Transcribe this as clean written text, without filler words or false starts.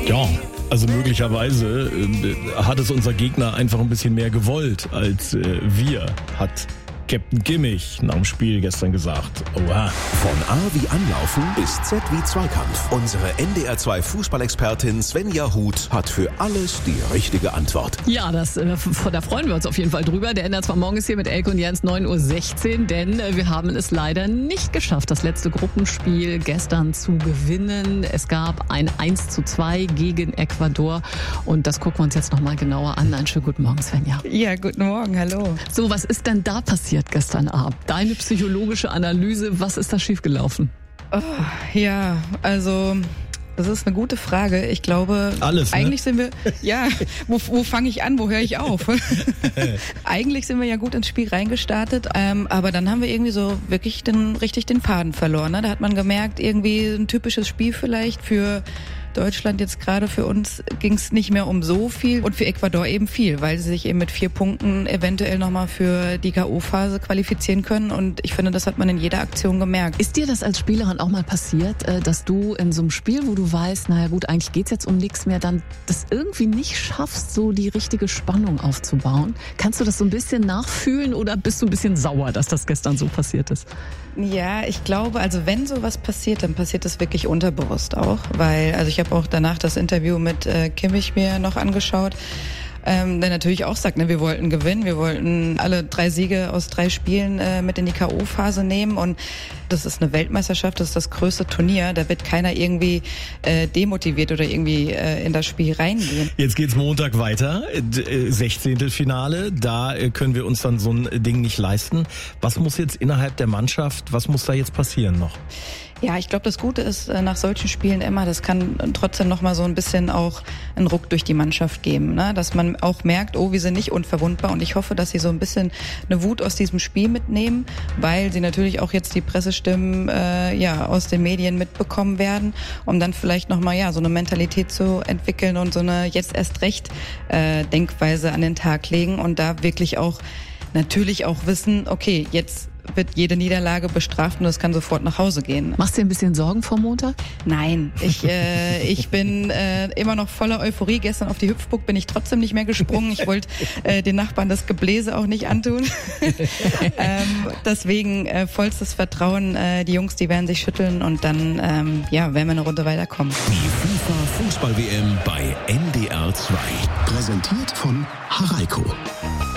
Ja, also möglicherweise hat es unser Gegner einfach ein bisschen mehr gewollt als wir, hat Captain Kimmich nach dem Spiel gestern gesagt. Oha. Von A wie Anlaufen bis Z wie Zweikampf. Unsere NDR2 Fußballexpertin Svenja Huth hat für alles die richtige Antwort. Ja, da freuen wir uns auf jeden Fall drüber. Der NDR2 Morgen ist hier mit Elke und Jens 9.16 Uhr, denn wir haben es leider nicht geschafft, das letzte Gruppenspiel gestern zu gewinnen. Es gab ein 1:2 gegen Ecuador und das gucken wir uns jetzt nochmal genauer an. Einen schönen guten Morgen, Svenja. Ja, guten Morgen, hallo. So, was ist denn da passiert gestern Abend? Deine psychologische Analyse, was ist da schiefgelaufen? Oh, ja, also das ist eine gute Frage. Ich glaube, alles, eigentlich sind wir, ja, wo fange ich an, wo höre ich auf? Eigentlich sind wir ja gut ins Spiel reingestartet, aber dann haben wir irgendwie so wirklich richtig den Faden verloren. Ne? Da hat man gemerkt, irgendwie ein typisches Spiel vielleicht für Deutschland jetzt gerade. Für uns ging es nicht mehr um so viel und für Ecuador eben viel, weil sie sich eben mit 4 Punkten eventuell nochmal für die K.O.-Phase qualifizieren können und ich finde, das hat man in jeder Aktion gemerkt. Ist dir das als Spielerin auch mal passiert, dass du in so einem Spiel, wo du weißt, naja gut, eigentlich geht's jetzt um nichts mehr, dann das irgendwie nicht schaffst, so die richtige Spannung aufzubauen? Kannst du das so ein bisschen nachfühlen oder bist du ein bisschen sauer, dass das gestern so passiert ist? Ja, ich glaube, also wenn sowas passiert, dann passiert das wirklich unterbewusst auch, weil, also ich habe auch danach das Interview mit Kimmich mir noch angeschaut, der natürlich auch sagt, ne, wir wollten gewinnen, wir wollten alle 3 Siege aus 3 Spielen mit in die K.O.-Phase nehmen und das ist eine Weltmeisterschaft, das ist das größte Turnier, da wird keiner irgendwie demotiviert oder irgendwie in das Spiel reingehen. Jetzt geht's Montag weiter, 16. Finale, da können wir uns dann so ein Ding nicht leisten. Was muss jetzt innerhalb der Mannschaft, was muss da jetzt passieren noch? Ja, ich glaube, das Gute ist nach solchen Spielen immer, das kann trotzdem noch mal so ein bisschen auch einen Ruck durch die Mannschaft geben, ne? Dass man auch merkt, oh, wir sind nicht unverwundbar und ich hoffe, dass sie so ein bisschen eine Wut aus diesem Spiel mitnehmen, weil sie natürlich auch jetzt die Pressestimmen aus den Medien mitbekommen werden, um dann vielleicht noch mal so eine Mentalität zu entwickeln und so eine jetzt erst recht Denkweise an den Tag legen und da wirklich auch natürlich auch wissen, okay, jetzt wird jede Niederlage bestraft und es kann sofort nach Hause gehen. Machst du dir ein bisschen Sorgen vor Montag? Nein, ich bin immer noch voller Euphorie. Gestern auf die Hüpfburg bin ich trotzdem nicht mehr gesprungen. Ich wollte den Nachbarn das Gebläse auch nicht antun. Deswegen vollstes Vertrauen. Die Jungs, die werden sich schütteln und dann werden wir eine Runde weiterkommen. Die FIFA Fußball-WM bei NDR2. Präsentiert von Haraiko.